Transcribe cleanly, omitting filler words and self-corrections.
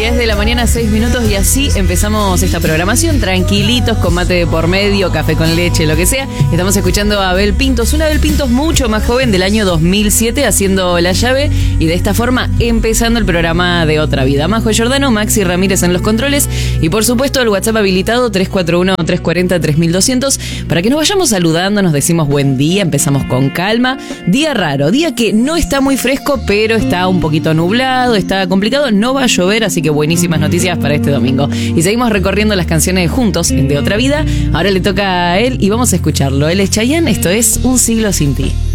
10 de la mañana, 6 minutos, y así empezamos esta programación, tranquilitos, con mate de por medio, café con leche, lo que sea. Estamos escuchando a Abel Pintos, una Abel Pintos mucho más joven, del año 2007, haciendo La Llave, y de esta forma empezando el programa de Otra Vida. Majo Giordano, Maxi Ramírez en los controles, y por supuesto el WhatsApp habilitado 341-340-3200, para que nos vayamos saludando, nos decimos buen día, empezamos con calma. Día raro, día que no está muy fresco, pero está un poquito nublado, está complicado, no va a llover, así que buenísimas noticias para este domingo. Y seguimos recorriendo las canciones juntos en De Otra Vida. Ahora le toca a él y vamos a escucharlo. Él es Chayanne, esto es Un Siglo Sin Ti.